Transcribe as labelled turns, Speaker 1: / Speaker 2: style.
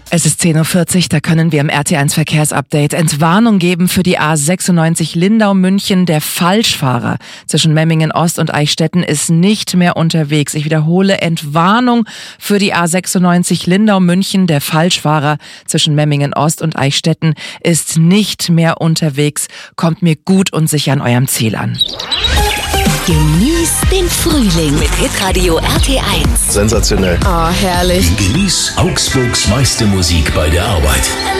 Speaker 1: Es ist 10:40 Uhr, da können wir im RT1 Verkehrsupdate Entwarnung geben für die A96 Lindau-München. Der Falschfahrer zwischen Memmingen Ost und Eichstätten ist nicht mehr unterwegs. Ich wiederhole, Entwarnung für die A96 Lindau-München. Der Falschfahrer zwischen Memmingen Ost und Eichstätten ist nicht mehr unterwegs. Kommt mir gut und sicher an eurem Ziel an.
Speaker 2: Genieß den Frühling mit Hitradio RT1.
Speaker 3: Sensationell.
Speaker 1: Oh, herrlich.
Speaker 4: Genieß Augsburgs meiste Musik bei der Arbeit.